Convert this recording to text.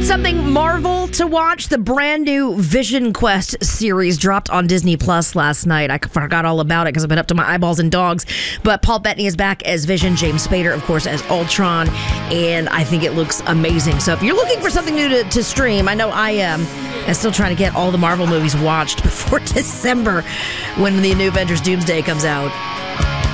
Something Marvel to watch. The brand new Vision Quest series dropped on Disney Plus last night. I forgot all about it because I've been up to my eyeballs in dogs. But Paul Bettany is back as Vision, James Spader, of course, as Ultron, and I think it looks amazing. So if you're looking for something new to stream, I know I am. I'm still trying to get all the Marvel movies watched before December when the new Avengers Doomsday comes out.